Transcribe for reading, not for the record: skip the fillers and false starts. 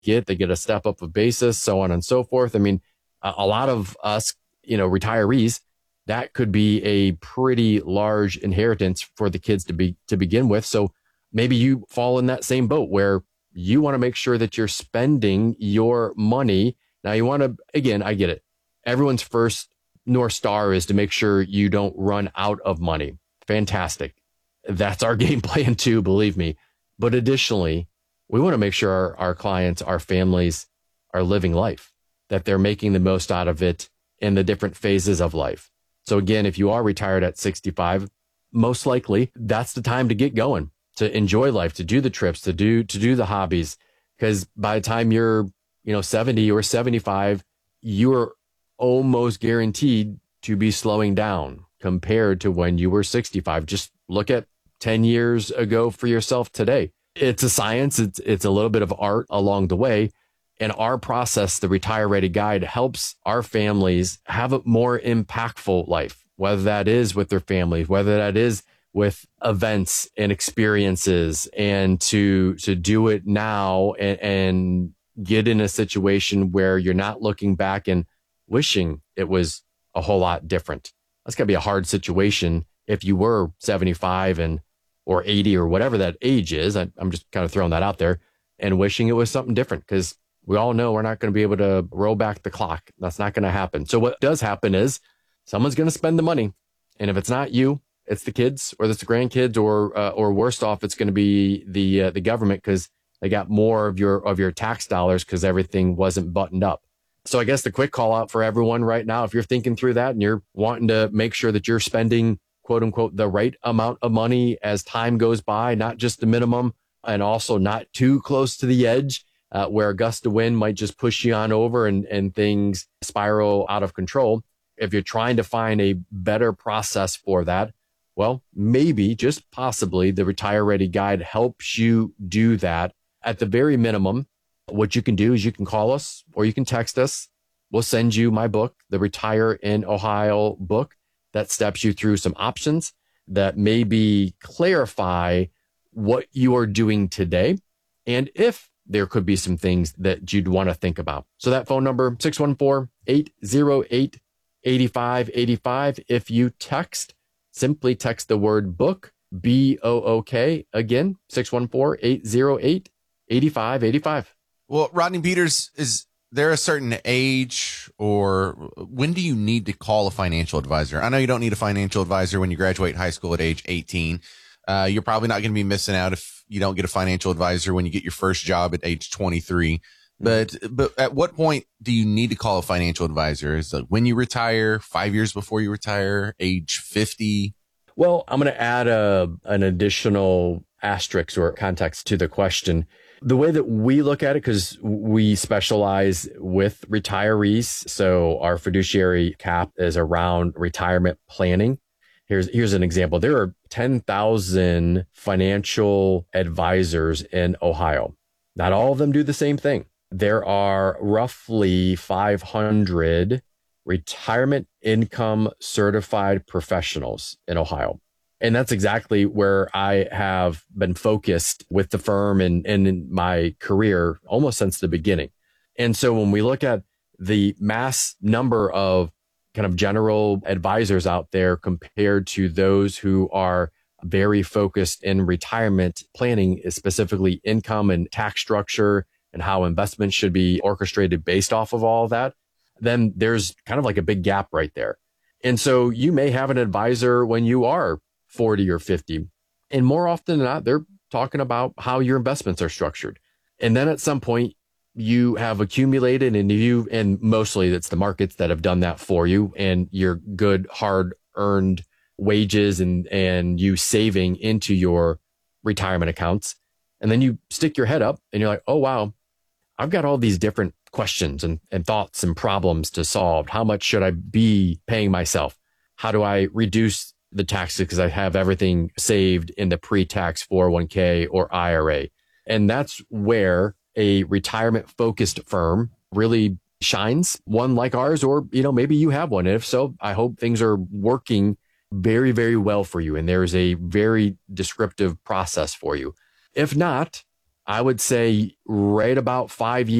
they get a step up of basis, so on and so forth. I mean, a lot of us, retirees, that could be a pretty large inheritance for the kids to begin with. So maybe you fall in that same boat where you want to make sure that you're spending your money. Now you want to, again, I get it. Everyone's first North Star is to make sure you don't run out of money. Fantastic. That's our game plan too, believe me. But additionally, we want to make sure our clients, our families are living life, that they're making the most out of it in the different phases of life. So again, if you are retired at 65, most likely that's the time to get going, to enjoy life, to do the trips, to do the hobbies. Because by the time you're, 70 or 75, you're almost guaranteed to be slowing down compared to when you were 65. Just look at 10 years ago for yourself today. It's a science. It's a little bit of art along the way. And our process, the Retire Ready Guide, helps our families have a more impactful life, whether that is with their families, whether that is with events and experiences, and to do it now and get in a situation where you're not looking back and wishing it was a whole lot different. That's going to be a hard situation if you were 75 or 80 or whatever that age is. I'm just kind of throwing that out there and wishing it was something different, because we all know we're not going to be able to roll back the clock. That's not going to happen. So what does happen is someone's going to spend the money. And if it's not you, it's the kids or it's the grandkids, or worst off, it's going to be the government, because they got more of your tax dollars because everything wasn't buttoned up. So I guess the quick call out for everyone right now, if you're thinking through that and you're wanting to make sure that you're spending, quote unquote, the right amount of money as time goes by, not just the minimum, and also not too close to the edge, where a gust of wind might just push you on over and things spiral out of control. If you're trying to find a better process for that, well, maybe, just possibly, the Retire Ready Guide helps you do that. At the very minimum, what you can do is you can call us or you can text us. We'll send you my book, the Retire in Ohio book, that steps you through some options that maybe clarify what you are doing today, and if there could be some things that you'd want to think about. So that phone number, 614-808-8585. If you simply text the word book, BOOK. Again, 614-808-8585. Well, Rodney Peters, is there a certain age, or when do you need to call a financial advisor? I know you don't need a financial advisor when you graduate high school at age 18. You're probably not going to be missing out if you don't get a financial advisor when you get your first job at age 23. But at what point do you need to call a financial advisor? Is it when you retire, 5 years before you retire, age 50? Well, I'm going to add an additional asterisk or context to the question. The way that we look at it, because we specialize with retirees, so our fiduciary cap is around retirement planning. Here's an example. There are 10,000 financial advisors in Ohio. Not all of them do the same thing. There are roughly 500 retirement income certified professionals in Ohio. And that's exactly where I have been focused with the firm and in my career almost since the beginning. And so when we look at the mass number of kind of general advisors out there compared to those who are very focused in retirement planning, specifically income and tax structure and how investments should be orchestrated based off of all of that, then there's kind of like a big gap right there. And so you may have an advisor when you are 40 or 50. And more often than not, they're talking about how your investments are structured. And then at some point you have accumulated, and mostly it's the markets that have done that for you, and your good hard earned wages and you saving into your retirement accounts. And then you stick your head up and you're like, oh, wow, I've got all these different questions and thoughts and problems to solve. How much should I be paying myself? How do I reduce the taxes because I have everything saved in the pre-tax 401k or IRA? And that's where a retirement focused firm really shines, one like ours, or, maybe you have one. And if so, I hope things are working very, very well for you. And there's a very descriptive process for you. If not, I would say right about 5 years.